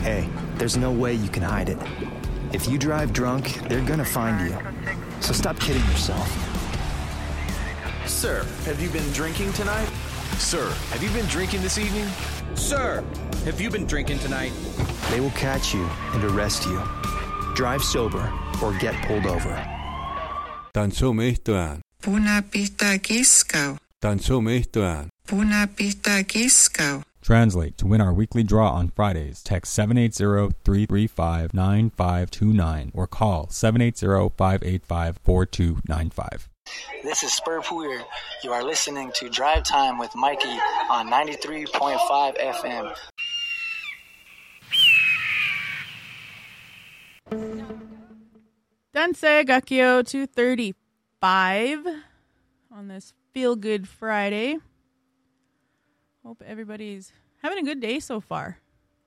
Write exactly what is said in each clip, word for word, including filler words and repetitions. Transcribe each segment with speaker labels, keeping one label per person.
Speaker 1: Hey, there's no way you can hide it. If you drive drunk, they're gonna find you. So stop kidding yourself.
Speaker 2: Sir, have you been drinking tonight?
Speaker 3: Sir, have you been drinking this evening?
Speaker 4: Sir, have you been drinking tonight?
Speaker 1: They will catch you and arrest you. Drive sober or get pulled over.
Speaker 5: Tansomeihtoään.
Speaker 6: Puna pihta kiskau.
Speaker 5: Tansomeihtoään.
Speaker 6: Puna pihta kiskau.
Speaker 7: Translate. To win our weekly draw on Fridays, text seven eight zero, three three five, nine five two nine or call seven eight zero, five eight five, four two nine five.
Speaker 8: This is Spur Puer. You are listening to Drive Time with Mikey on ninety-three point five F M.
Speaker 9: Dansei Gakyo two thirty-five on this Feel Good Friday. Hope everybody's having a good day so far.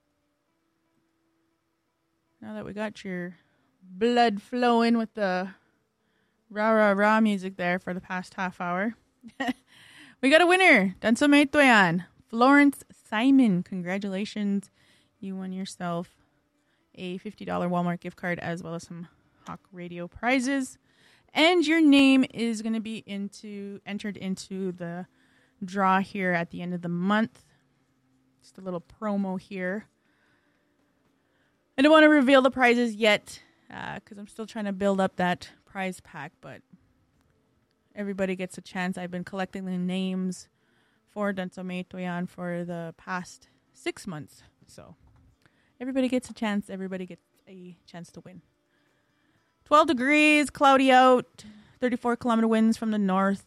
Speaker 9: Now that we got your blood flowing with the rah rah rah music there for the past half hour. We got a winner. Dansomeitoyan. Florence Simon. Congratulations. You won yourself a fifty dollars Walmart gift card as well as some Hawk Radio prizes. And your name is going to be into entered into the draw here at the end of the month. Just a little promo here. I don't want to reveal the prizes yet because uh, I'm still trying to build up that prize pack, but everybody gets a chance. I've been collecting the names for Dansomeitoyan for the past six months. So everybody gets a chance. Everybody gets a chance to win. twelve degrees, cloudy out, thirty-four kilometer winds from the north.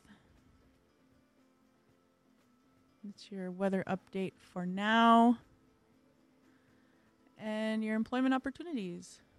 Speaker 9: That's your weather update for now. And your employment opportunities.